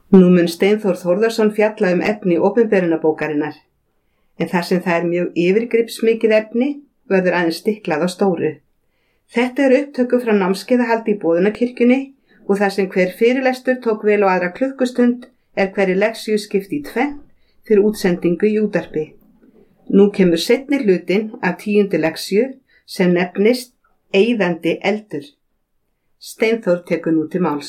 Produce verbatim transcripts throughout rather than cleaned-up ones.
Nú mun Steinþór Þórðarson fjalla um efni opinberunarbókarinnar, en þar sem það er mjög yfirgripsmikið efni verður aðeins stiklað á stóru. Þetta er upptöku frá námskeiðahaldi í Boðunarkirkjunni og þar sem hver fyrirlestur tók vel á aðra klukkustund er hverri leksíu skipt í tvennt fyrir útsendingu í útvarpi. Nú kemur seinni hlutinn af tíundu leksíu sem nefnist Eyðandi eldur. Steinþór tekur nú til máls.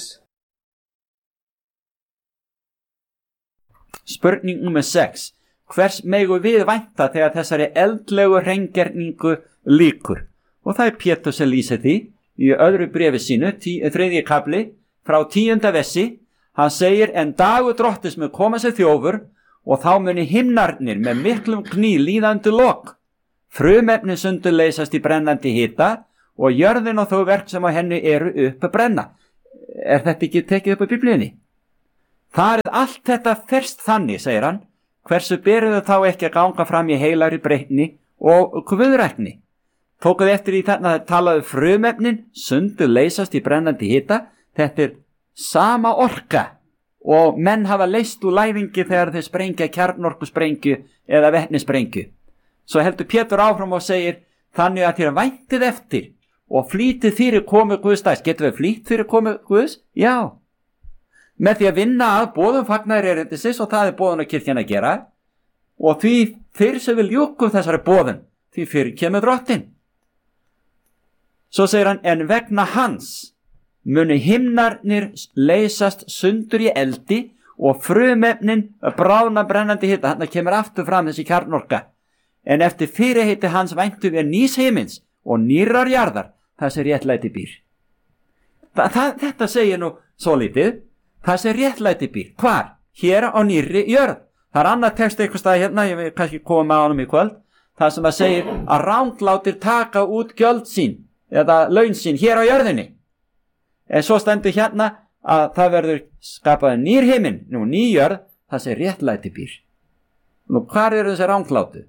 Spurning númer sex. Hvers megu við vænta þegar þessari eldlegu hreingerningu lýkur? Og það er Pétur sem lýsir því í öðru bréfi sínu, tí, þriðji kafli, frá tíunda versi. Hann segir, en dagur Drottins mun koma sér þjófur og þá muni himnarnir með miklum kný líðandi lok. Frumefnin sundurleysast í brennandi hita og jörðin og þau verk sem á henni eru upp að brenna. Er þetta ekki tekið upp á Biblíunni? Það er allt þetta ferst þannig, segir hann, hversu byrjuðu þá ekki að ganga fram í heilari breytni og guðrækni. Tókuð eftir í þarna að talaðu frumefnin sundurleysast í brennandi hita. Þetta er sama orka og menn hafa leyst úr læðingi þegar þeir sprengja kjarnorkusprengju eða vetnisprengju. Svo heldur Pétur áfram og segir, þannig að þér væntið eftir og flýtið fyrir komu Guðs dags. Getur við flýtt fyrir komu Guðs? Já. Með því að vinna að boðum fagnaðar erindisins, og það er Boðunarkirkjan að gera, og því fyrr sem við ljúkum þessari boðun, því fyrr kemur Drottinn. Svo segir hann, en vegna hans muni himnarnir leysast sundur í eldi og frumefnin bráðna brennandi hita. Þannig kemur aftur fram þessi kjarnorka. En eftir fyrirheiti hans væntum við nýs himins og nýrrar jarðar, það sem réttlæti býr. Þa, það, þetta segir nú svo lítið, það sem réttlæti býr. Hvar? Hér á nýrri jörð. Það er annað text eitthvað stað hérna, ég vil kannski koma með ánum í kvöld, það sem að segir að ranglátir taka út gjöld sín eða laun sín hér á jörðinni. En svo stendur hérna að það verður skapað nýr himinn, nú ný jörð, það sem réttlæti býr. Nú hvar eru þessi ranglátu?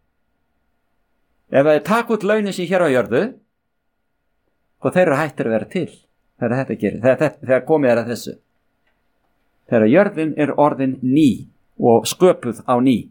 Ef það taka út launin sín hér á jörðu, og þeir eru hættir að vera til þegar þetta gerir, þegar, þegar komið er að þessu. Þegar jörðin er orðin ný og sköpuð á ný.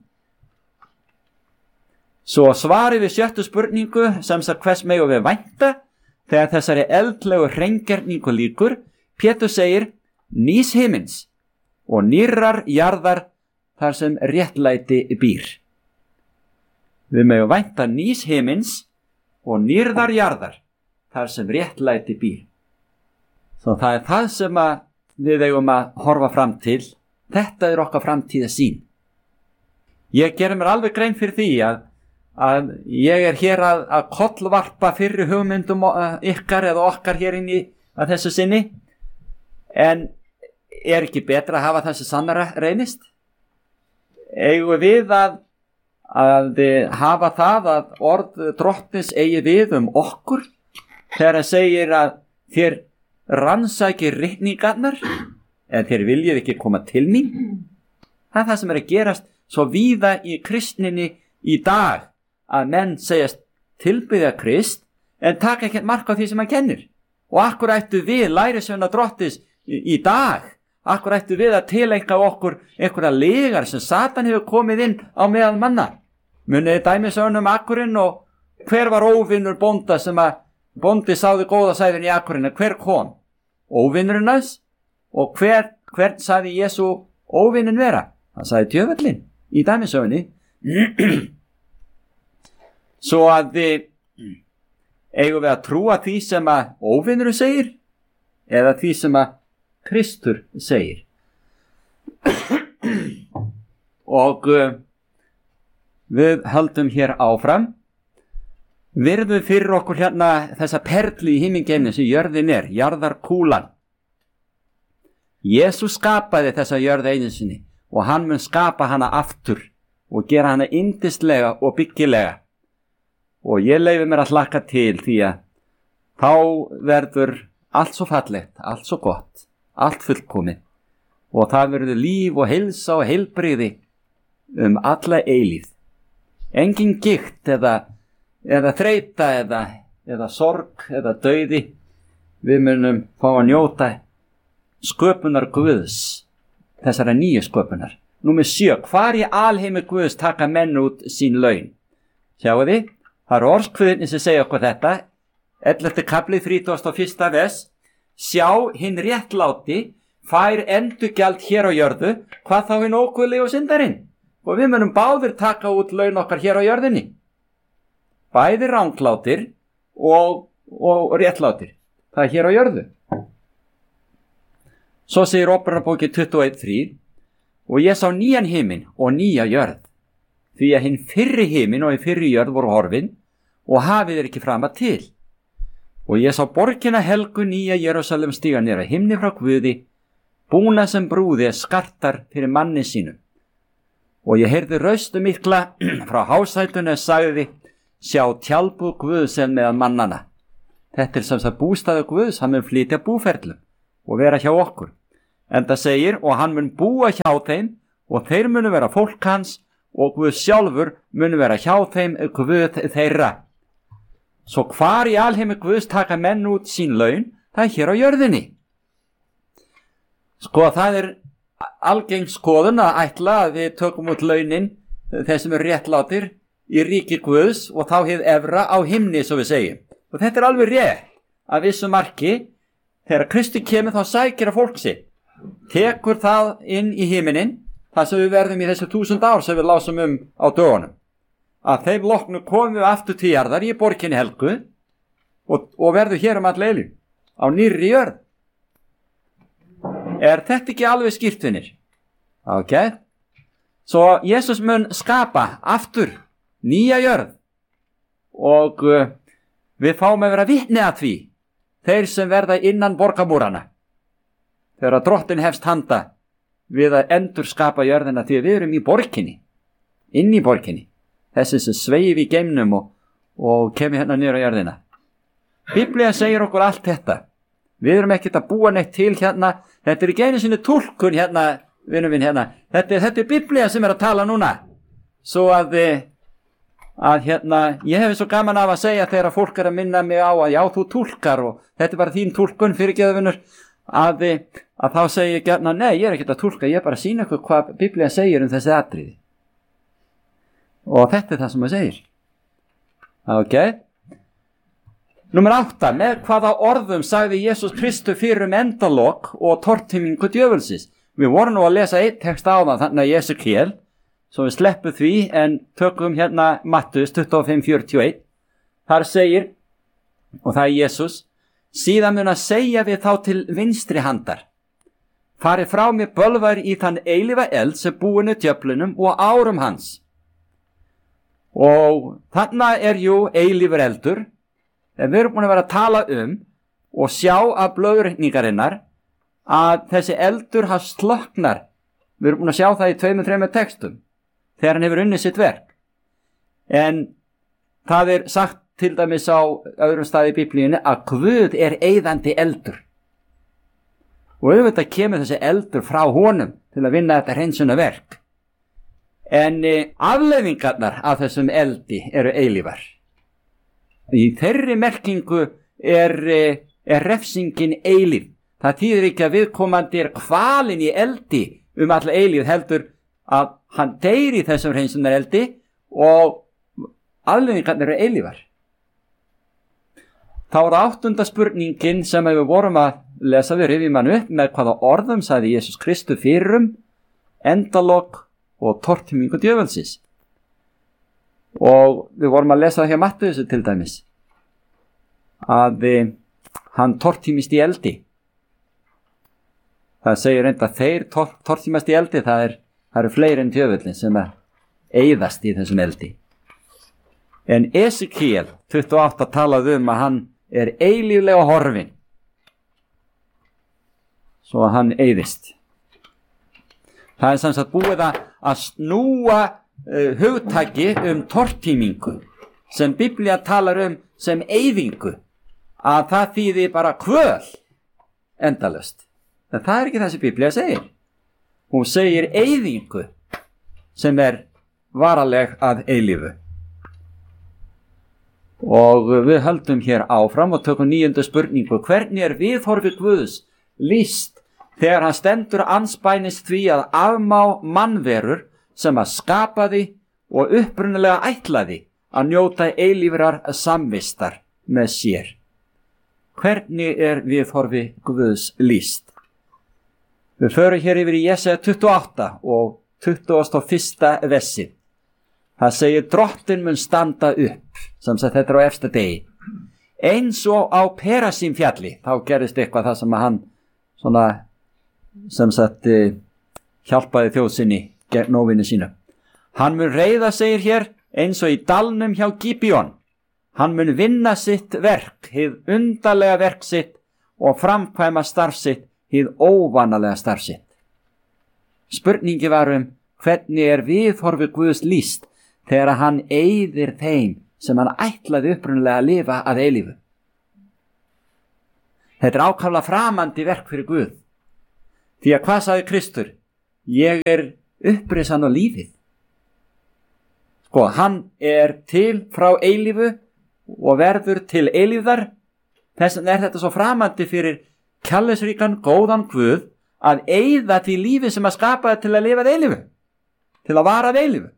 Svo svari við sjöttu spurningu sem sagt hvers megum við vænta þegar þessari eldlegu hreingerningu lýkur. Pétur segir nýs himins og nýrrar jarðar þar sem réttlæti býr. Við megum vænta nýs himins og nýrrar jarðar þar sem réttlæti býr. Svo það er það sem að við eigum að horfa fram til. Þetta er okkar framtíða sín. Ég gerir mér alveg grein fyrir því að, að ég er hér að, að kollvarpa fyrri hugmyndum ykkar eða okkar hér inn í að þessu sinni. En er ekki betra að hafa þessi sannara reynist? Eigum við að, að hafa það að orð Drottins eigi við um okkur þegar það segir að þér rannsækir ritningarnar en þér viljið ekki koma til mín? Það er það sem er að gerast svo víða í kristninni í dag, að menn segjast tilbiðja Krist en taka ekki mark á því sem hann kennir. Og akkur ættu við lærisveina Drottins í, í dag, akkur ættu við að tileinka okkur einhverja legar sem Satan hefur komið inn á meðal manna. Munið dæmisögnum um akkurinn, og hver var óvinnur bónda sem að bóndi sáði góða sæðin í akkurinn, hver kom? Óvinnurinn hans. Og hver, hvern sagði Jesú óvinnin vera? Hann sagði djöfullinn í dæmisögunni. Svo að við eigum við að trúa því sem að óvinnurinn segir eða því sem að Kristur segir. Og uh, við höldum hér áfram. Virðum fyrir okkur hérna þessa perlu í himingeimni sem jörðin er, jarðarkúlan. Jesús skapaði þessa jörð einu sinni og hann mun skapa hana aftur og gera hana yndislega og byggilega. Og ég leyfi mér að hlakka til því að þá verður allt svo fallegt, allt svo gott, allt fullkomið, og það verður líf og heilsa og heilbrigði um alla eilíð. Engin gikt eða, eða þreyta eða, eða sorg eða dauði. Við munum fá að njóta sköpunar Guðs þessara nýju sköpunar. Númer sjö, hvar í alheimi Guðs taka menn út sín laun? Sjáu þið, það eru orðskviðinni sem segja okkur þetta, ellefti kafli þrítugasta og fyrsta vers. Sjá, hinn réttláti fær endurgjald hér á jörðu, hvað þá hinn óguðlegi og syndarinn? Og við munum báðir taka út laun okkar hér á jörðinni. Bæði ranglátir og, og réttlátir. Það er hér á jörðu. Svo segir Ópererbókin tuttugu og eitt þrír, og ég sá nýjan himinn og nýja jörð, því að hinn fyrri himinn og hinn fyrri jörð voru horfin og hafið er ekki frama til. Og ég sá borgina helgu nýja Jerúsalem stíga niður að himni frá Guði, búna sem brúði skartar fyrir manni sínum. Og ég heyrði raustu mikla frá hásætunni og sagði, sjá tjaldbúð Guðs en meðal mannana. Þetta er sem sagt bústaður Guðs, hann mun flytja búferlum og vera hjá okkur. En það segir, og hann mun búa hjá þeim, og þeir munu vera fólk hans, og Guð sjálfur munu vera hjá þeim, Guð þeirra. Svo hvar í alheimi Guðs taka menn út sín laun, það er hér á jörðinni. Sko, það er algeng skoðun að ætla að við tökum út launin, þeir sem eru réttlátir, í ríki Guðs, og þá hið efra á himni, svo við segjum. Og þetta er alveg rétt, að vissu marki, þegar Kristi kemur þá sækir að fólk sitt. Tekur það inn í himinin, það sem við verðum í þessu þúsund ár sem við lásum um á dögunum. Að þeim loknu komum við aftur til jarðar í borginni helgu og, og verðum hér um all eilífð á nýrri jörð. Er þetta ekki alveg skýrtvinir? Ok. Svo Jesús mun skapa aftur nýja jörð og uh, við fáum að vera vitni að því, þeir sem verða innan borgamúrana. Þegar drottin hefst handa við að endur skapa jörðina, því að við erum í borginni, inn í borginni, þessi sem sveif í geimnum og, og kemur hérna niður á jörðina. Biblía segir okkur allt þetta. Við erum ekkert að búa neitt til hérna, þetta er ekki einu sinni túlkun hérna, vinum minn hérna, þetta, þetta er Biblía sem er að tala núna, svo að, að hérna, ég hef svo gaman af að segja þegar fólk er að minna mig á að já, þú túlkar og þetta er bara þín túlkun fyrir geðavinnur, Að, að þá segir ég gætna, nei, ég er ekkert að túlka, ég er bara að sína ykkur hvað Biblía segir um þessi atriði. Og þetta er það sem það segir. Ok. Númer átta, með hvaða orðum sagði Jesús Kristur fyrir um endalok og tortímingu djöfulsins. Við vorum nú að lesa eitt text á það, þannig að Jesukiel, svo við sleppum því, en tökum hérna Mattheus tuttugu og fimm fjörutíu og eitt. Þar segir, og það er Jesús, síðan mun að segja við þá til vinstri handar, farið frá mér bölvar í þann eilífa eld sem búinu djöflunum og árum hans. Og þarna er jú eilífur eldur, en við erum búin að vera að tala um og sjá af blöðurreikningarinnar að þessi eldur hans slöknar. Við erum búin að sjá það í tveimur, þreimur textum þegar hann hefur unnið sitt verk. En það er sagt til dæmis á öðrum staði í Biblíunni að Guð er eyðandi eldur. Og auðvitað kemur þessi eldur frá honum til að vinna þetta hreinsunarverk. En e, afleiðingarnar af þessum eldi eru eilífar. Í þeirri merkingu er, e, er refsingin eilíf. Það þýðir ekki að viðkomandi er kvalinn í eldi um alla eilíf, heldur að hann deyr í þessum hreinsunareldi og afleiðingarnar eru eilífar. Þá er áttunda spurningin sem við vorum að lesa við rifjum hann upp með hvaða orðum sagði Jesús Kristur fyrir um endalok og tortímingu djöfulsins. Og við vorum að lesa það hjá Mattheus til dæmis að eh, hann tortímist í eldi. Það segir reynda þeir tor, tortímast í eldi, það, er, það eru fleiri en djöfullin sem er eyðast í þessum eldi. En Esekiel tuttugu og átta talaði um að hann er eilíflega horfin, svo að hann eyðist. Það er samsagt búið að snúa uh, hugtaki um tortímingu sem Biblía talar um sem eyðingu, að það þýði bara kvöl endalaust. En það er ekki það sem Biblía segir. Hún segir eyðingu sem er varaleg að eilífu. Og við höldum hér áfram og tökum níundu spurningu. Hvernig er viðhorfi Guðs lýst þegar hann stendur andspænis því að afmá mannverur sem að skapaði og upprunalega ætlaði að njóta eilífrar samvistar með sér. Hvernig er viðhorfi Guðs lýst? Við förum hér yfir í Jesaja tuttugu og átta og tuttugasta og fyrsta versið. Það segir drottin mun standa upp, sem sagt þetta er á efsta degi. Eins og á Perasím fjalli, þá gerist eitthvað það sem að hann svona, sem sagt, hjálpaði þjóðsinni gegn óvinni sínu. Hann mun reiða, segir hér, eins og í dalnum hjá Gíbjón. Hann mun vinna sitt verk, hið undarlega verk sitt og framkvæma starf sitt, hið óvanalega starf sitt. Spurningi var um hvernig er viðhorfi Guðs lýst þegar hann eyðir þeim sem hann ætlaði upprunalega að lifa að eilífu. Þetta er ákaflega framandi verk fyrir Guð. Því að hvað sagði Kristur? Ég er upprisan á lífið. Sko, hann er til frá eilífu og verður til eilífðar. Þess vegna er þetta svo framandi fyrir kærleiksríkan góðan Guð að eyða því lífi sem að skapaði til að lifa að eilífu, til að vara að eilífu.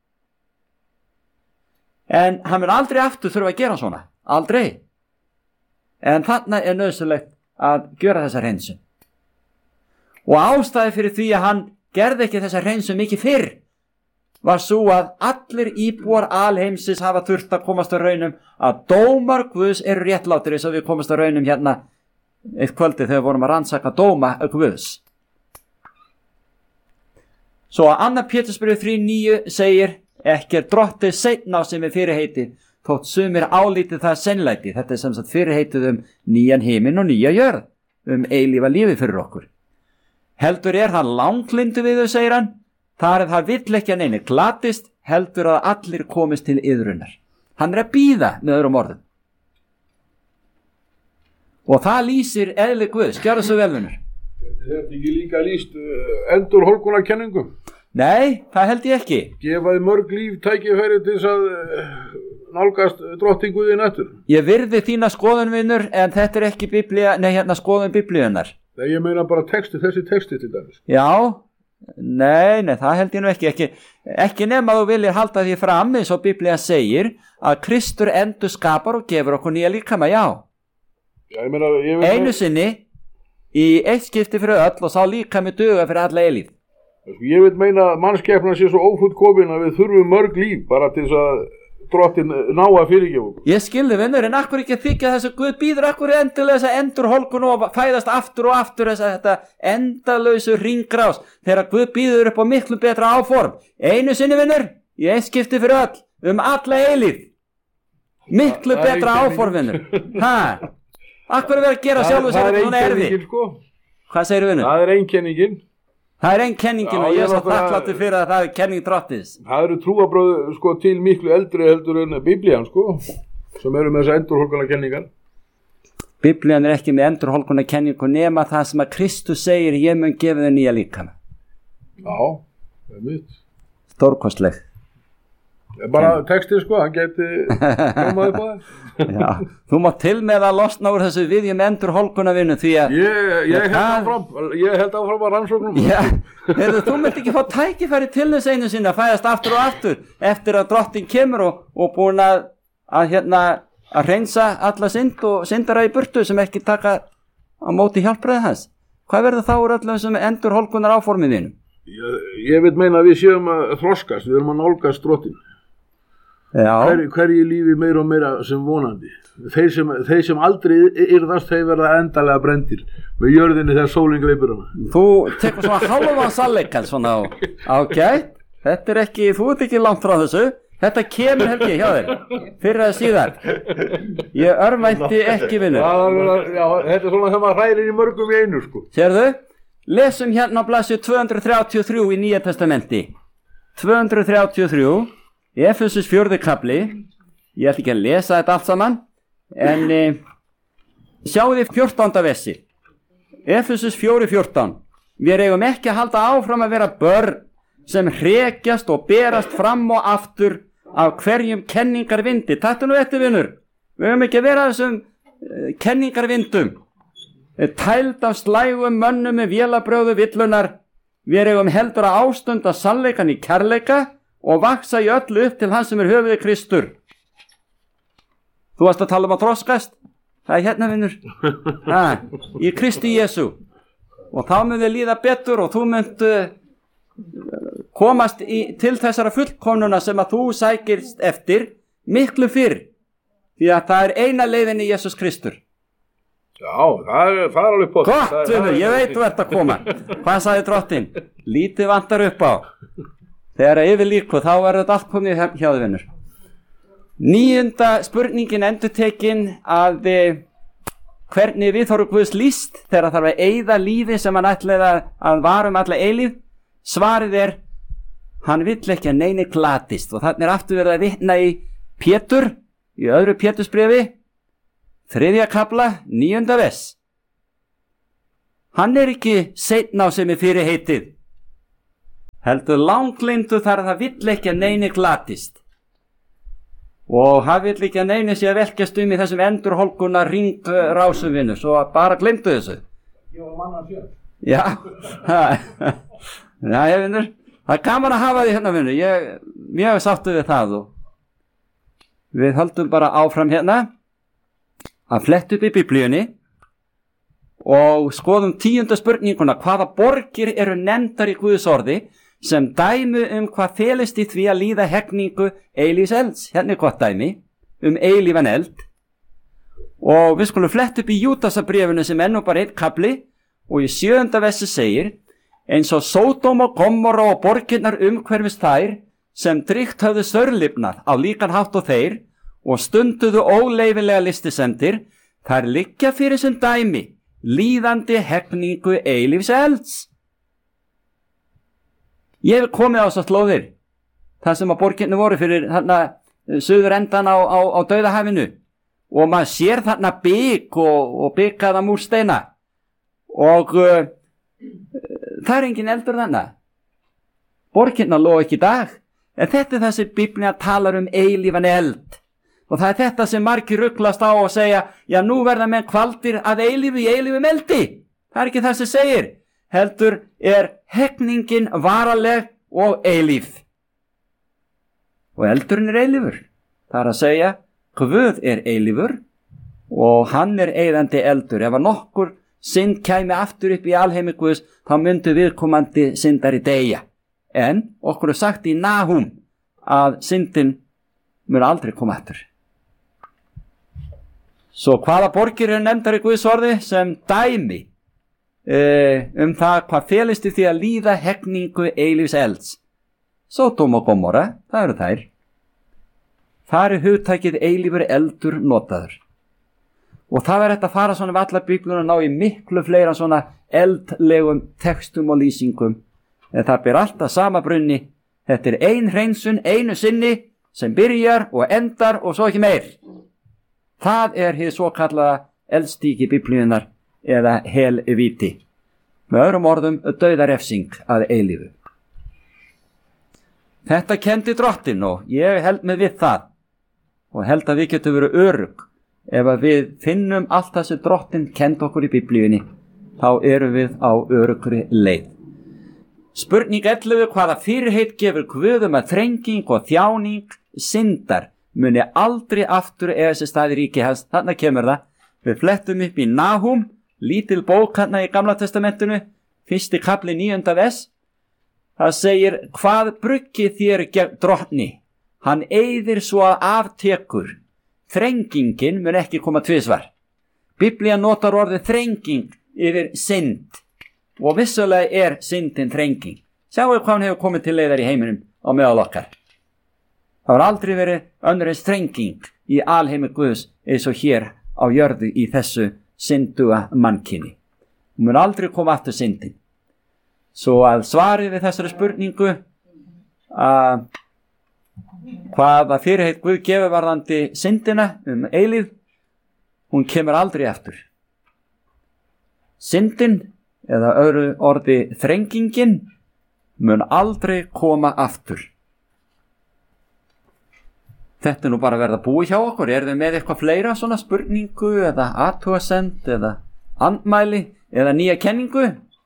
En hann mun aldrei aftur þurfa að gera svona, aldrei. En þarna er nauðsynlegt að gera þessa hreinsun. Og ástæði fyrir því að hann gerði ekki þessa hreinsun mikið fyrr var svo að allir íbúar alheimsins hafa þurft að komast að raunum að dómar Guðs eru réttlátir, eins og við komast að raunum hérna eitt kvöldi þegar við vorum að rannsaka dóma Guðs. Svo að Annar Pétursbréf þrjú níu segir, ekki er drottið seinna á sem er fyrirheitið, þótt sumir álítið það seinlæti. Þetta er sem sagt fyrirheitið um nýjan himinn og nýja jörð, um eilífa lífi fyrir okkur. Heldur er það langlindu við þau, segir hann, þar er það vill ekki að neini glatist, heldur að allir komist til iðrunar. Hann er að bíða með öðrum orðum. Og það lýsir eðli Guðs, gjörðu svo velvinur. Þetta er ekki líka lýst uh, endur hólkunarkenningum? Nei, það held ég ekki. Gefaði mörg líf tækifæri til þess að uh, nálgast drottin Guðinn eftir. Ég virði þína skoðunvinur, en þetta er ekki biblía, nei hérna skoðun biblíunnar. Nei, ég meina bara texti, þessi texti til dæmis. Já, nei, nei, það held ég nú ekki. Ekki, ekki nema þú viljir halda því fram, eins og biblían segir, að Kristur endur skapar og gefur okkur nýja líkama, já. Já, ég meina, ég veit einu sinni í eitt skipti fyrir öll og sá líkami duga fyrir alla eilíf. Ég vil meina að mannskepnan sé svo ófullkomin að við þurfum mörg líf bara til þess að drottin ná að fyrirgefa okkur. Ég skilði vinnur, en akkur ekki þykja þess að Guð býður akkur endilega þess að endur hólkun og fæðast aftur og aftur þess að þetta endalausu ringrás þegar Guð býður upp á miklu betra áform. Einu sinni vinnur, í eitt skipti fyrir öll, um alla eilíf. Miklu betra áform vinnur. Hæ? Akkur er verið að gera sjálfu sér þetta svona erfi. Sko. Hvað segir vinnur? Það er einkenningin. Það er einkenningin og ég er svo þakklátur fyrir að það er kenning drottis. Það eru trúarbröð sko til miklu eldri heldur en Biblían sko, sem eru með þessa endurhólkunarkenningar. Biblían er ekki með endurhólkunarkenningu nema það sem að Kristus segir, ég mun gefa þau nýja líkama. Já, það er mitt. Stórkostleg. Bara textið sko, hann geti komað upp á það. Já, þú mátt til með að losna úr þessu viðjum endurhólkunarvinnu því að ég, ég, held áfram, ég held áfram að rannsóknum. Já, heyrðu, þú myndi ekki fá tækifæri til þess einu sinni að fæðast aftur og aftur eftir að drottin kemur og, og búin að, að hérna að hreinsa alla synd og syndara í burtu sem ekki taka á móti hjálpræði hans. Hvað verður þá úr öllum sem endurhólkunar áformið þínum? Ég, ég vil meina að við séum að þroskast, við erum að nálgast drottin. Hver, hverju lífi meira og meira sem vonandi. Þeir sem, þeir sem aldrei yrðast, þeir verða endalega brendir með jörðinni þegar sólin greipur hana. Þú tekur svona hálfan sannleikann svona á, ok, þetta er ekki, þú ert ekki langt frá þessu, þetta kemur helgi hjá þér, fyrir að síðar. Ég örvænti ekki vinnu. Já, já, þetta er svona þegar maður hrærir í mörgum í einu sko. Sérðu, lesum hérna á blaðsíðu tvö hundruð þrjátíu og þrjú í Nýja testamenti. tvö hundruð þrjátíu og þrjú. Efesus fjórði kafli, ég ætla ekki að lesa þetta allt saman, en e, sjáu þið fjórtánda versi. Efesus fjóri fjórtán. Við eigum ekki að halda áfram að vera börn sem hrekjast og berast fram og aftur af hverjum kenningarvindi. Taktu nú eftir vinnur. Við eigum ekki að vera þessum uh, kenningarvindum tæld af slægum mönnum með vélabrögðu villunar. Við eigum heldur að ástunda sannleikan í kærleika og vaksa í öllu upp til hann sem er höfuðið Kristur. Þú varst að tala um að þroskast? Það er hérna, vinnur. Ha, í Kristi Jesú. Og þá mun þið líða betur og þú munt uh, komast í, til þessara fullkomnuna sem að þú sækirst eftir miklu fyrr. Því að það er eina leiðin í Jesús Kristur. Já, það er, það er alveg pott. Gott, vinnur, ég veit þú ert að koma. Hvað sagði drottinn? Lítið vantar upp á. Þegar að yfir líku, þá verður þetta allt komið hjá þið, vinnur. Níunda spurningin endurtekin að hvernig viðhorf Guðs lýst þegar þarf að eyða lífi sem hann ætlaði að varum alla eilíf. Svarið er, hann vill ekki að neini glatist. Og þannig er aftur verið að vitna í Pétur, í öðru Pétursbréfi, þriðja kafla, níunda vers. Hann er ekki seinn á sem er fyrir heitið. Heldur langleymdur þar að það vill ekki að neini glatist. Og hann vill ekki að neini sé að velkjast um í þessum endurholkuna ringrásum vinnu, svo bara gleymdu þessu. Ég var manna sjálf. Já, já, ég vinnur. Það er gaman að hafa því hérna, vinnu. Ég mjög sáttu við það og við höldum bara áfram hérna að fletta upp í Biblíunni og skoðum tíunda spurninguna. Hvaða borgir eru nefndar í Guðs orði sem dæmi um hvað felist í því að líða hegningu eilífs elds? Hérna er gott dæmi um eilífan eld. Og við skulum fletta upp í Júdasarbréfinu sem ennú bara einn kafli og í sjöunda versi segir: eins og Sódóm og Gomorra og borgirnar umhverfis þær sem drygt höfðu störlifnað á líkan hátt og þeir og stunduðu óleyfilega listisemdir, þær liggja fyrir sem dæmi líðandi hegningu eilífs elds. Ég hef komið á þessar slóðir þar sem að borgirnar voru fyrir þarna suður endan á, á, á Dauðahafinu og maður sér þarna bygg og, og byggaða múrsteina og uh, það er engin eldur þarna. Borgirnar lógu ekki í dag, en þetta er það sem Biblían talar um eilífan eld. Og það er þetta sem margir ruglast á og segja, já nú verða menn kvaldir að eilífu í eilífum eldi. Það er ekki það sem segir. Heldur er hegningin varaleg og eilíf. Og eldurinn er eilífur. Það er að segja, Guð er eilífur og hann er eyðandi eldur. Ef að nokkur synd kæmi aftur upp í alheimi Guðs, þá myndu viðkomandi syndari deyja. En okkur er sagt í Nahum að syndin mun aldrei koma aftur. Svo hvaða borgir eru nefndar í Guðs orði sem dæmi e, um það hvað felist í því að líða hegningu eilífs elds? Sódóm og Gomorra, það eru þær. Þar er hugtækið eilífur eldur notaður. Og það er þetta að fara svona við alla Biblíuna og ná í miklu fleira svona eldlegum textum og lýsingum. En það ber alltaf sama brunni. Þetta er ein hreinsun, einu sinni sem byrjar og endar og svo ekki meir. Það er hið svo kallaða eldstíki Biblíunar eða helvíti. Með öðrum orðum dauðarefsing að eilífu. Þetta kendi drottinn og ég held með við það og held að við getum verið örugg. Ef að við finnum allt það sem drottinn kendi okkur í Biblíunni, þá erum við á öruggri leið. Spurning ellefu: hvaða fyrirheit gefur Guð um að þrenging og þjáning syndar muni aldrei aftur eða þessi staði ríki hans? Þarna kemur það. Við flettum upp í Nahum, lítil bók hérna í Gamla testamentinu, fyrsti kafli níunda vers. Það segir: hvað bruggið þér gegn drottni? Hann eyðir svo að aftekur. Þrengingin mun ekki koma tvisvar. Biblían notar orðið þrenging yfir synd. Og vissulega er syndin þrenging. Sjáu hvað hann hefur komið til leiðar í heiminum á meðal okkar. Það var aldrei verið önnur en þrenging í alheimi Guðs eins og hér á jörðu í þessu synduga mannkyni. Hún mun aldrei koma aftur syndin. Svo að svarið við þessari spurningu að hvaða fyrirheit Guð gefur varðandi syndina um eilíf, hún kemur aldrei aftur. Syndin eða öðru orði þrengingin mun aldrei koma aftur. Þetta er nú bara verið að búi hjá okkur. Er þið með eitthvað fleira svona spurningu eða athugasend eða andmæli eða nýja kenningu?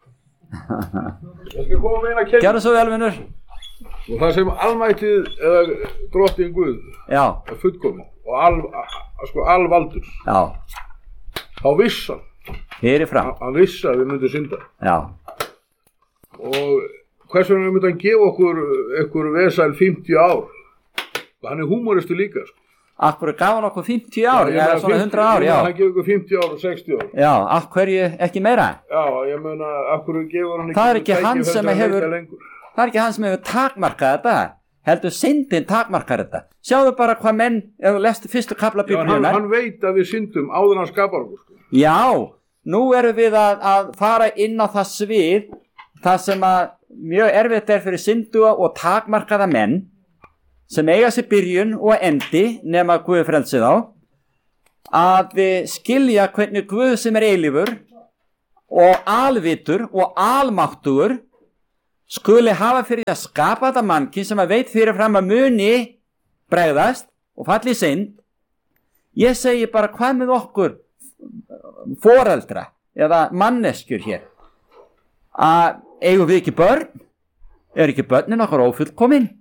Ég skal koma með eina kenningu. Gerðu svo vel, vinur. Og það sem almættið eða drottinn Guð Já. er fullkominn og al, sko, alvaldur. Já. Þá vissi hann. Fyrirfram. Hann vissi að við myndum synda. Já. Og hvers vegna myndi hann gefa okkur einhver vesæl fimmtíu ár? Hann er húmoristu líka, sko. Akkur gaf hann okkur fimmtíu ár, já, eða svona hundrað ár, já. Hann gefur okkur fimmtíu ár og sextíu ár. Já, af hverju ekki meira? Já, ég meina, af hverju gefur hann ekki... Það er ekki hann sem hefur, það er ekki hann sem hefur takmarkað þetta. Heldur syndin takmarkað þetta. Sjáðu bara hvað menn, ef þú lestu fyrstu kafla Biblíunnar. Já, hann, hann veit að við syndum áður hann skapar okkur, sko. Já, nú erum við að, að fara inn á það svið, það sem að mjög erfitt er fyrir synduga og takmarkaða menn, sem eiga sér byrjun og endi nema Guð frelsið á, að skilja hvernig Guð sem er eilífur og alvitur og almáttugur skuli hafa fyrir að skapa þetta mannkin sem að veit fyrir fram að muni bregðast og falli í synd. Ég segi bara, hvað með okkur foreldra eða manneskjur hér? Að eigum við ekki börn? Er ekki börnin okkar ófullkomin?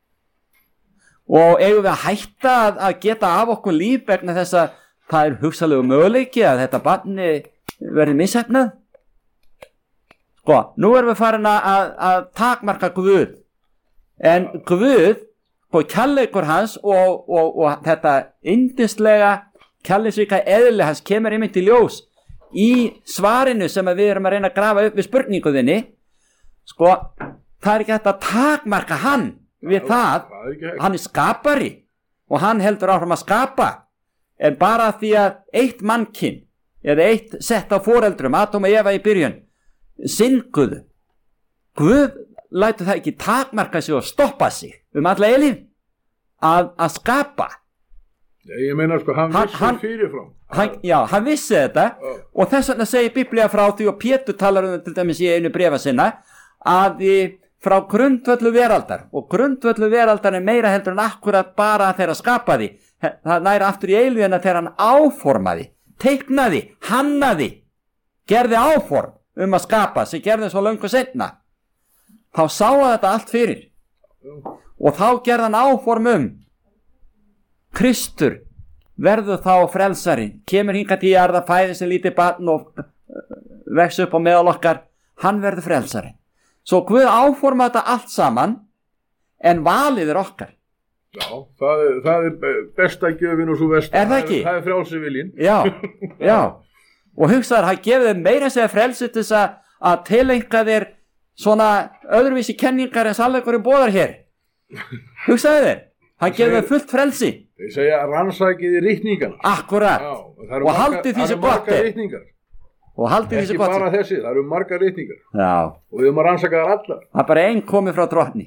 Og eigum við að hætta að, að geta af okkur líf vegna þess að það er hugsanlegu möguleiki að þetta barni verði mishefnað? Sko, nú erum við farin að, að takmarka Guð. En Guð, sko, kærleikur hans og, og, og þetta yndislega kærleiksríka eðli hans kemur einmitt í ljós í svarinu sem við erum að reyna að grafa upp við spurninguðinni. Sko, það er ekki hægt að takmarka hann við það, hann er skapari og hann heldur áfram að skapa, en bara því að eitt mannkyn eða eitt sett á foreldrum, Adam og Eva í byrjun, synguðu, Guð lætur það ekki takmarka sig og stoppa sig um alla eilíf að, að skapa. Ég meina, sko, hann, hann vissi hann, fyrirfram hann, já, hann vissi þetta uh. og þess vegna segir Biblía frá því, og Pétur talar um til dæmis í einu bréfa sinna, að í frá grundvöllu veraldar, og grundvöllu veraldar er meira heldur en akkurat bara þegar skapaði. Það næri aftur í eilífina þegar hann áformaði, teiknaði, hannaði, gerði áform um að skapa, sem gerði svo löngu seinna. Þá sá að þetta allt fyrir og þá gerði hann áform um Kristur verður þá frelsari, kemur hingað til jarðar, fæðir sem lítið barn og vex upp á meðal okkar, hann verður frelsari. Svo Guð áforma þetta allt saman, en valið er okkar. Já, það er, það er besta gjöfin og svo versta. Er það ekki? Það er, er frjálsi viljinn. Já, já. Og hugsaður, hann gefið þeim meira segja frelsi til þess að, að tileinka þér svona öðruvísi kenningar en sannleikurinn boðar hér. Hugsaðu þér, hann gefið þeim fullt frelsi. Þeir segja rannsakið í ritningana. Akkurat. Já, og haldið því sem gott er. Og haldið því sem gott er. Ekki bara þessi, það eru margar ritningar. Já. Og við höfum að rannsaka þar allar. Það er bara einn komið frá drottni.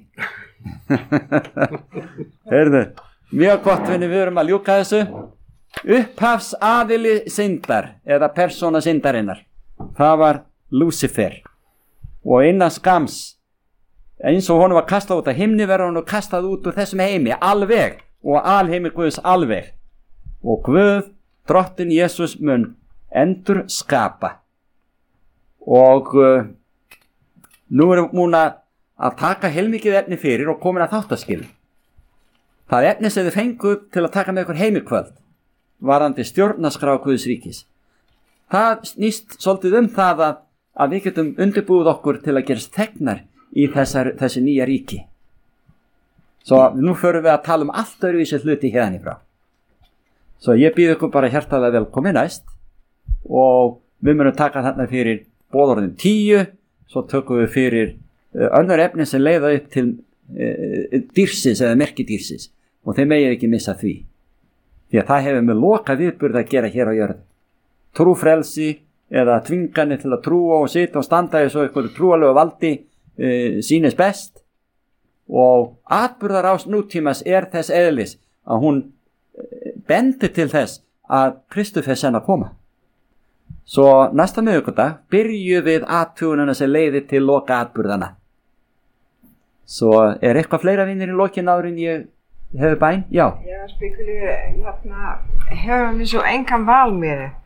Heyrðu, mjög gott, vinni, við erum að ljúka þessu. Upphafs aðili syndar eða persóna syndarinnar, það var Lúsifer, og innan skams, eins og honum var kastað út af himni, verður honum kastað út úr þessum heimi alveg, og alheimi Guðs alveg, og Guð drottinn Jesús mun endur skapa. Og uh, nú erum við múin að taka heilmikið efni fyrir og komin að þáttaskilum. Það efni sem þið fenguð til að taka með ykkur heimikvöld varandi stjórnarskrá Guðs ríkis. Það snýst svolítið um það að, að við getum undirbúið okkur til að gerast þegnar í þessar, þessi nýja ríki. Svo nú förum við að tala um allt öðruvísi hluti hérna í frá. Svo ég býð ykkur bara hjartalega velkomin næst, og við munum taka þarna fyrir boðorðin tíu, svo tökum við fyrir önnur efni sem leiða upp til uh, dýrsins eða merkidýrsins, og þeir megið ekki missa því. Því að það hefur með loka viðburð að gera hér á jörðu. Trúfrelsi eða tvingani til að trúa og sitja og standa í svo eitthvað trúalegu valdi uh, sýnist best, og atburðarás nútímas er þess eðlis að hún bendi til þess að Kristur fer senn að koma. Svo næsta miðvikudag byrjuð við athugunina sem leiðir til loka atburðana. Svo er eitthvað fleira vinnir í lokin áður en ég hefur bæn? Já. Já, spekuleer, hérna, höfum við svo engan val með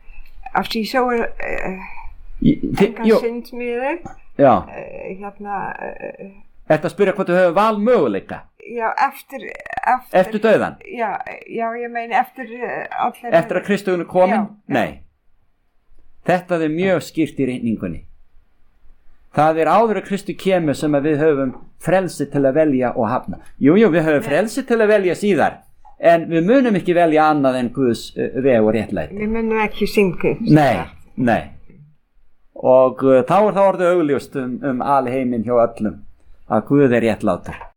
Als hij zo uh, engan syndmiðið, uh, hérna... Uh, Þetta að spyrja hvort þú hefur valmöguleika? Já, eftir... Eftir, eftir dauðan? Já, já, ég meina eftir... Uh, allir, eftir að Kristurinn er komin? Já, Nei. Þetta er mjög skýrt í reikningunni. Það er áður að Kristur kemur sem að við höfum frelsi til að velja og hafna. Jú, jú, við höfum frelsi til að velja síðar, en við munum ekki velja annað en Guðs uh, veg og réttlæti. Við munum ekki syngu. Nei, nei. Og uh, þá er það orðið augljóst um, um alheiminn hjá öllum að Guð er réttlátur.